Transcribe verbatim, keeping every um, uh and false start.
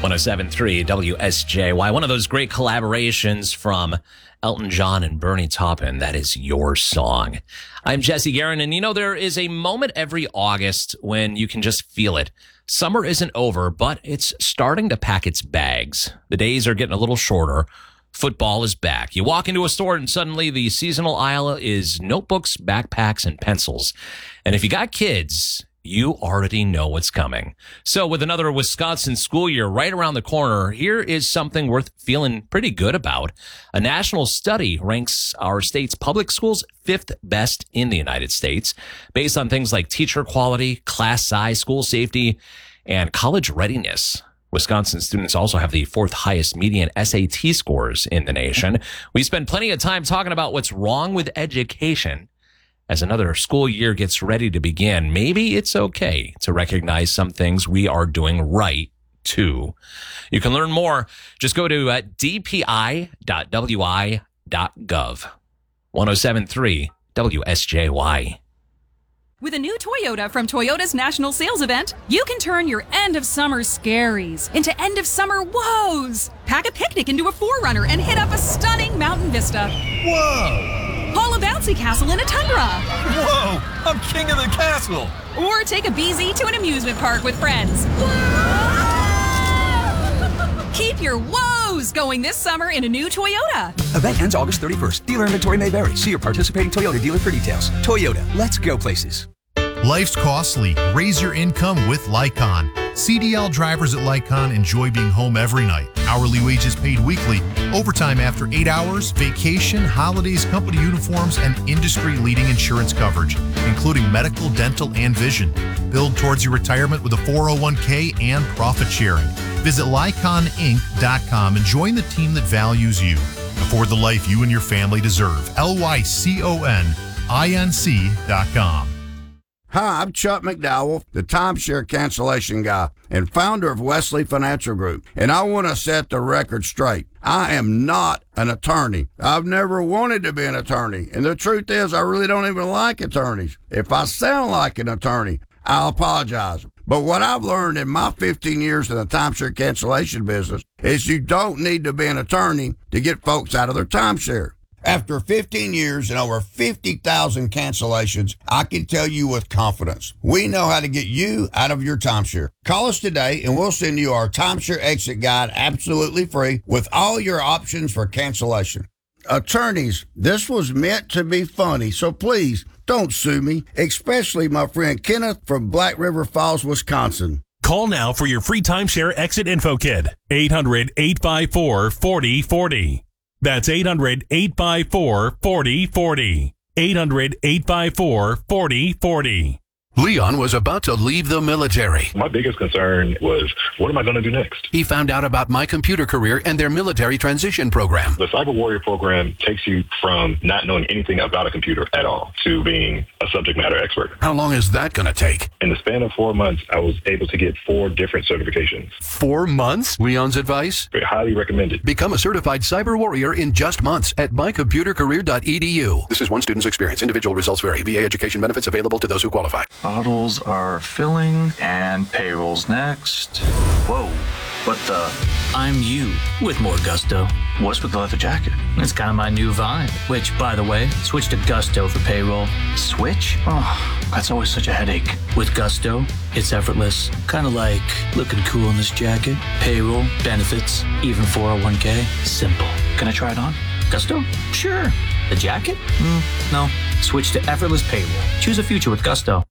one oh seven point three W S J Y. One of those great collaborations from Elton John and Bernie Taupin. That is Your Song. I'm Jesse Guerin, and you know, there is a moment every August when you can just feel it. Summer isn't over, but it's starting to pack its bags. The days are getting a little shorter. Football is back. You walk into a store and suddenly the seasonal aisle is notebooks, backpacks, and pencils. And if you got kids, you already know what's coming. So with another Wisconsin school year right around the corner, here is something worth feeling pretty good about. A national study ranks our state's public schools fifth best in the United States based on things like teacher quality, class size, school safety, and college readiness. Wisconsin students also have the fourth highest median S A T scores in the nation. We spend plenty of time talking about what's wrong with education. As another school year gets ready to begin, maybe it's okay to recognize some things we are doing right, too. You can learn more. Just go to uh, d p i dot w i dot gov. one oh seven point three W S J Y. With a new Toyota from Toyota's National Sales Event, you can turn your end-of-summer scaries into end-of-summer woes. Pack a picnic into a four runner and hit up a stunning mountain vista. Whoa! Haul a bouncy castle in a Tundra. Whoa! I'm king of the castle! Or take a B Z to an amusement park with friends. Keep your woes going this summer in a new Toyota. Event ends August thirty-first. Dealer inventory may vary. See your participating Toyota dealer for details. Toyota, let's go places. Life's costly. Raise your income with Lycon. C D L drivers at Lycon enjoy being home every night. Hourly wages paid weekly, overtime after eight hours, vacation, holidays, company uniforms, and industry-leading insurance coverage, including medical, dental, and vision. Build towards your retirement with a four oh one k and profit sharing. Visit lycon inc dot com and join the team that values you. Afford the life you and your family deserve. L Y C O N I N C dot com. Hi, I'm Chuck McDowell, the timeshare cancellation guy and founder of Wesley Financial Group, and I want to set the record straight. I am not an attorney. I've never wanted to be an attorney, and the truth is I really don't even like attorneys. If I sound like an attorney, I'll apologize. But what I've learned in my fifteen years in the timeshare cancellation business is you don't need to be an attorney to get folks out of their timeshare. After fifteen years and over fifty thousand cancellations, I can tell you with confidence, we know how to get you out of your timeshare. Call us today and we'll send you our timeshare exit guide absolutely free with all your options for cancellation. Attorneys, this was meant to be funny, so please don't sue me, especially my friend Kenneth from Black River Falls, Wisconsin. Call now for your free timeshare exit info kit. eight hundred, eight five four, four oh four oh. That's eight hundred, eight five four, four oh four oh. eight hundred, eight five four, four oh four oh. Leon was about to leave the military. My biggest concern was, what am I going to do next? He found out about My Computer Career and their military transition program. The Cyber Warrior program takes you from not knowing anything about a computer at all to being a subject matter expert. How long is that going to take? In the span of four months, I was able to get four different certifications. Four months? Leon's advice? Very highly recommended. Become a certified cyber warrior in just months at my computer career dot e d u. This is one student's experience. Individual results vary. V A education benefits available to those who qualify. Bottles are filling and payrolls next. Whoa, what the? I'm you with more gusto. What's with the leather jacket? It's kind of my new vibe. Which, by the way, switch to Gusto for payroll. Switch? Oh, that's always such a headache. With Gusto, it's effortless. Kind of like looking cool in this jacket. Payroll, benefits, even four oh one k. Simple. Can I try it on? Gusto? Sure. The jacket? Mm, no. Switch to effortless payroll. Choose a future with Gusto.